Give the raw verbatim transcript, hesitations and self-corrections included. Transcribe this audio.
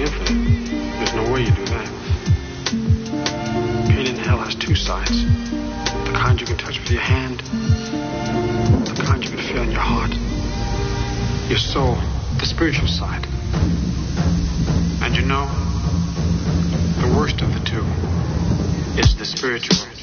infinite. There's no way you do that. Pain in hell has two sides. The kind you can touch with your hand. The kind you can feel in your heart. Your soul. The spiritual side. And you know, the worst of the two is the spiritual.